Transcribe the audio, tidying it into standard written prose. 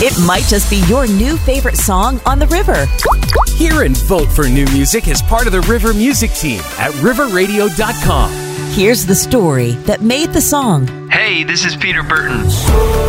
It might just be your new favorite song on the river. Hear and vote for new music as part of the River Music Team at riverradio.com. Here's the story that made the song. Hey, this is Peter Burton.